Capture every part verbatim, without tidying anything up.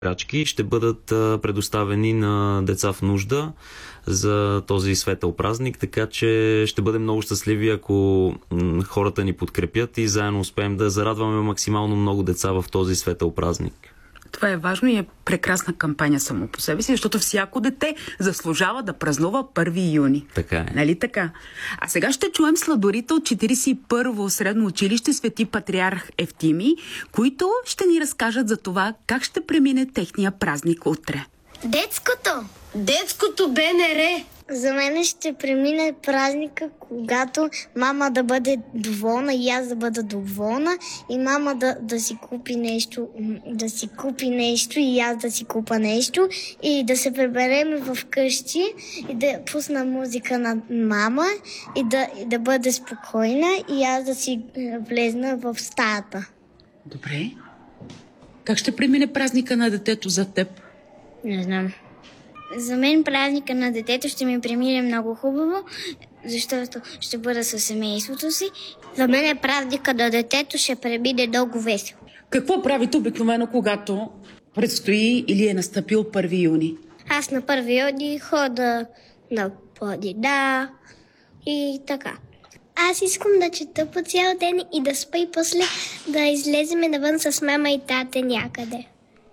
играчки ще бъдат предоставени на деца в нужда за този светъл празник, така че ще бъдем много щастливи, ако хората ни подкрепят и заедно успеем да зарадваме максимално много деца в този светъл празник. Това е важно и е прекрасна кампания само по себе си, защото всяко дете заслужава да празнува първи юни. Така е. Нали така? А сега ще чуем сладорите от четиридесет и първо средно училище Свети Патриарх Евтимий, които ще ни разкажат за това как ще премине техния празник утре. Детското! Детското БНР! За мен ще премине празника, когато мама да бъде доволна и аз да бъда доволна и мама да, да си купи нещо, да си купи нещо и аз да си купа нещо и да се прибереме в къщи и да пусна музика на мама и да, и да бъде спокойна и аз да си влезна в стаята. Добре. Как ще премине празника на детето за теб? Не знам. За мен празника на детето ще ми премине много хубаво, защото ще бъда със семейството си. За мен е празника на детето ще премине много весело. Какво правите обикновено, когато предстои или е настъпил първи юни? Аз на първи юни хода на планина и така. Аз искам да чета по цял ден и да спа и после да излеземе навън с мама и тате някъде.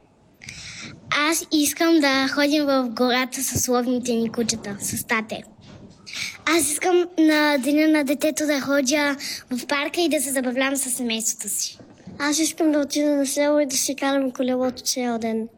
Аз искам да ходим в гората с ловните ни кучета, с тате. Аз искам на деня на детето да ходя в парка и да се забавлявам с семейството си. Аз искам да отида на село и да си карам колелото цял ден.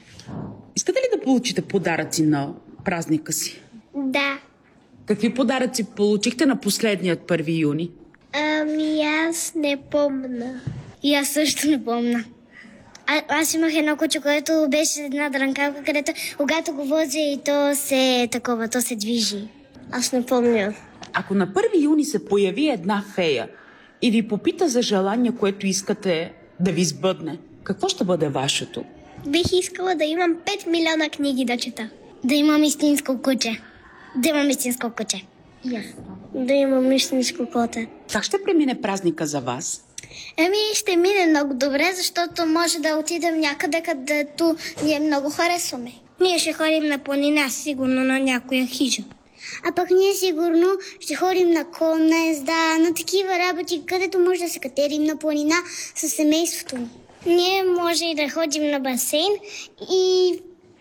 Искате ли да получите подаръци на празника си? Да. Какви подаръци получихте на последният първи юни? Ами аз не помня. И аз също не помня. А, аз имах едно куче, което беше една дрънкалка, където когато го возя и то се такова, то се движи. Аз не помня. Ако на първи юни се появи една фея и ви попита за желание, което искате да ви сбъдне, какво ще бъде вашето? Бих искала да имам пет милиона книги да чета. Да имам истинско куче. Да имам истинско куче. Yes. Да имам истинско коте. Как ще премине празника за вас? Еми, ще мине много добре, защото може да отидем някъде, където ние много харесваме. Ние ще ходим на планина, сигурно на някоя хижа. А пък ние сигурно ще ходим на конна езда, на такива работи, където може да се катерим на планина със семейството ни. Ние може и да ходим на басейн и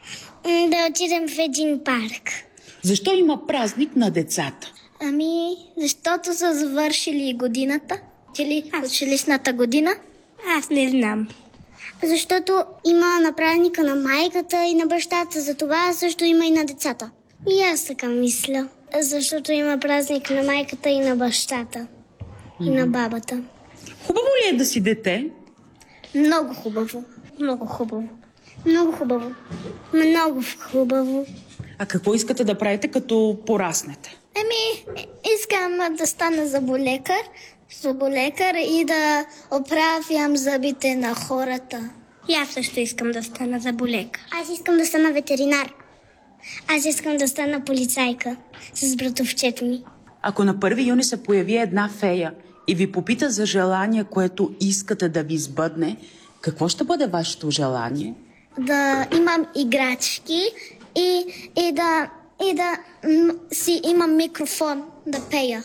да отидем в един парк. Защо има празник на децата? Ами, защото са завършили годината. Или училищната година? Аз не знам. Защото има на празника на майката и на бащата, за това също има и на децата. И аз така мисля. Защото има празник на майката и на бащата. Mm-hmm. И на бабата. Хубаво ли е да си дете? Много хубаво. Много хубаво. Много хубаво. Много хубаво. А какво искате да правите, като пораснете? Еми, искам да стана зъболекар. зъболекар и да оправям зъбите на хората. И аз също искам да стана зъболекар. Аз искам да стана ветеринар. Аз искам да стана полицайка с братовчето ми. Ако на първи юни се появи една фея и ви попита за желание, което искате да ви сбъдне, какво ще бъде вашето желание? Да имам играчки и, и да, и да м- си имам микрофон да пея.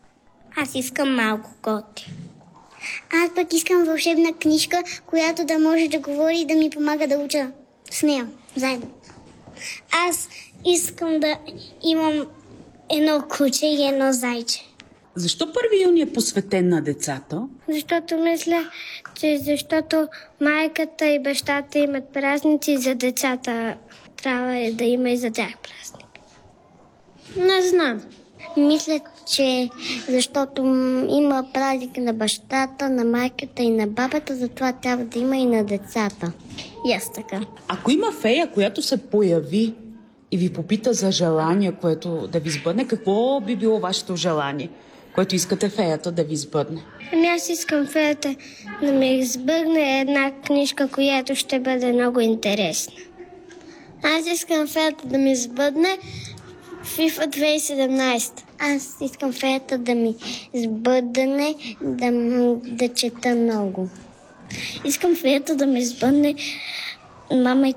Аз искам малко коти. Аз пък искам вълшебна книжка, която да може да говори и да ми помага да уча с нея, заедно. Аз искам да имам едно куче и едно зайче. Защо първи юни е посветен на децата? Защото мисля, че защото майката и бащата имат празници за децата, трябва да има и за тях празник. Не знам. Мисля, че защото има празник на бащата, на майката и на бабата, затова трябва да има и на децата. И аз така. Ако има фея, която се появи и ви попита за желание, което да ви сбъдне, какво би било вашето желание, което искате феята да ви сбъдне? Ами аз искам феята да ми сбъдне една книжка, която ще бъде много интересна. Аз искам феята да ми сбъдне FIFA две хиляди и седемнадесета. Аз искам феята да ми сбъдне, да, да чета много. Искам феята да ми сбъдне мама и